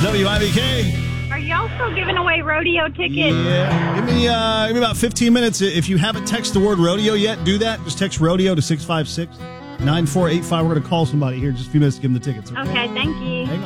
WIBK. Are y'all still giving away rodeo tickets? Yeah. Give me about 15 minutes. If you haven't texted the word rodeo yet, do that. Just text rodeo to 656-9485. We're going to call somebody here in just a few minutes to give them the tickets. Okay, thank you. Hang on.